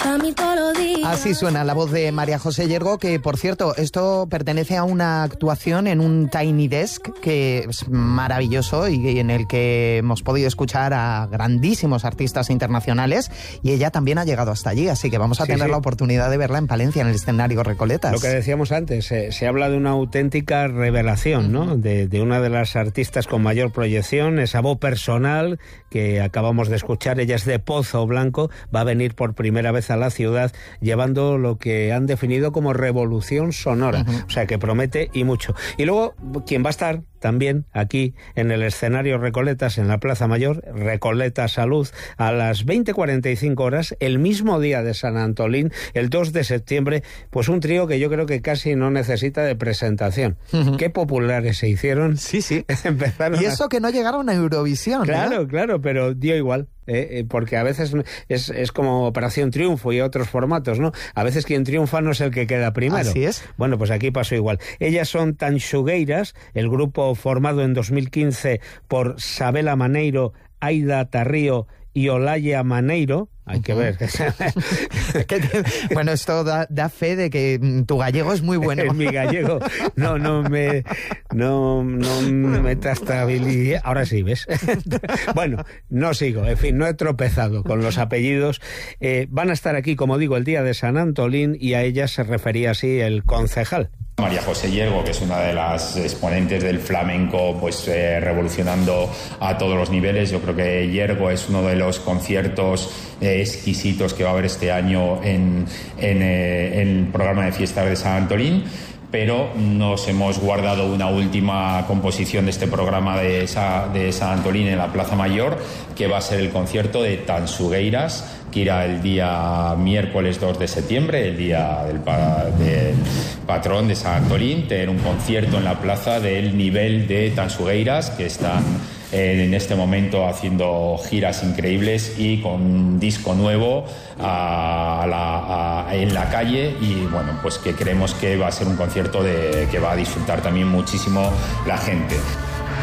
pa' mí todos los días. Así suena la voz de María José Yergo, que por cierto, esto pertenece a una actuación en un Tiny Desk que es maravilloso y en el que hemos podido escuchar a grandísimos artistas internacionales, y ella también ha llegado hasta allí, así que vamos a tener la oportunidad de verla en Palencia, en el escenario Recoletas. Lo que decíamos antes, se habla de una auténtica revelación, ¿no? De una de las artistas con mayor proyección, esa voz personal que acabamos de escuchar. Ella es de Pozo Blanco, va a venir por primera vez a la ciudad llevando lo que han definido como revolución sonora, o sea que promete y mucho. Y luego, quien va a estar también aquí en el escenario Recoletas, en la Plaza Mayor, Recoleta Salud, a las 20:45 horas, el mismo día de San Antolín, el 2 de septiembre, pues un trío que yo creo que casi no necesita de presentación. Qué populares se hicieron. Sí, sí. Empezaron y eso que no llegaron a Eurovisión. Claro, claro, pero dio igual. Porque a veces es como Operación Triunfo y otros formatos, ¿no? A veces quien triunfa no es el que queda primero. Así es. Bueno, pues aquí pasó igual. Ellas son Tanxugueiras, el grupo formado en 2015 por Sabela Maneiro, Aida Tarrío y Olaya Maneiro. Hay que ver. Bueno, esto da fe de que tu gallego es muy bueno. Mi gallego no me trastabilidad. Ahora sí, ¿ves? Bueno, no sigo. En fin, no he tropezado con los apellidos. Van a estar aquí, como digo, el día de San Antolín, y a ellas se refería así el concejal. María José Yergo, que es una de las exponentes del flamenco, pues revolucionando a todos los niveles. Yo creo que Yergo es uno de los conciertos exquisitos que va a haber este año en el programa de fiestas de San Antolín. Pero nos hemos guardado una última composición de este programa de San Antolín en la Plaza Mayor, que va a ser el concierto de Tanxugueiras, que irá el día miércoles 2 de septiembre, el día del patrón de San Antolín, tener un concierto en la plaza del nivel de Tanxugueiras, que están en este momento haciendo giras increíbles y con un disco nuevo en la calle, y bueno, pues que creemos que va a ser un concierto que va a disfrutar también muchísimo la gente.